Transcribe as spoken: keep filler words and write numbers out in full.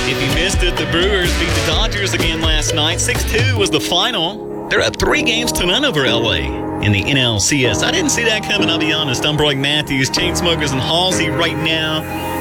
If you missed it, the Brewers beat the Dodgers again last night. six two was the final. They're up three games to none over L A in the N L C S. I didn't see that coming, I'll be honest. I'm Brock Matthews, Chainsmokers and Halsey right now.